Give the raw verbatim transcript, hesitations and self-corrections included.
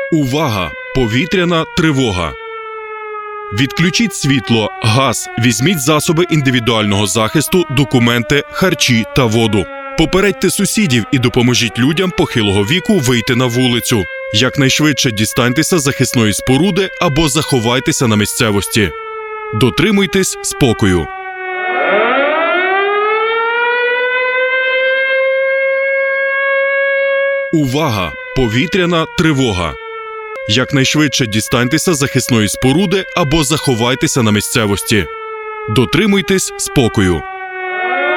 Увага! Повітряна тривога! Відключіть світло, газ, візьміть засоби індивідуального захисту, документи, харчі та воду. Попередьте сусідів і допоможіть людям похилого віку вийти на вулицю. Якнайшвидше дістаньтеся захисної споруди або заховайтеся на місцевості. Дотримуйтесь спокою. Увага! Повітряна тривога! Якнайшвидше дістаньтеся захисної споруди або заховайтеся на місцевості. Дотримуйтесь спокою.